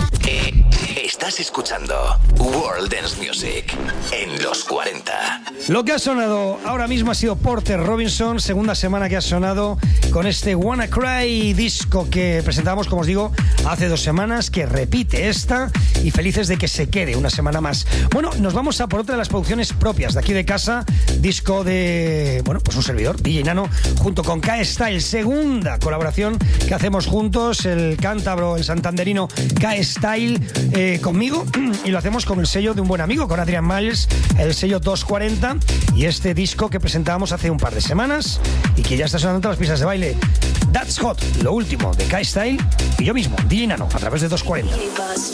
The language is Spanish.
Estás escuchando World Dance Music en los 40. Lo que ha sonado ahora mismo ha sido Porter Robinson, segunda semana que ha sonado con este Wanna Cry disco que presentamos, como os digo, hace 2 semanas, que repite esta, y felices de que se quede una semana más. Bueno, nos vamos a por otra de las producciones propias de aquí de casa, disco de, bueno, pues un servidor, DJ Nano, junto con K-Style, segunda colaboración que hacemos juntos, el cántabro, el santanderino K-Style, conmigo, y lo hacemos con el sello de un buen amigo, con Adrian Miles, el sello 240, y este disco que presentábamos hace un par de semanas y que ya está sonando en todas las pistas de baile. That's Hot, lo último de K-Style y yo mismo, DJ Nano, a través de 240.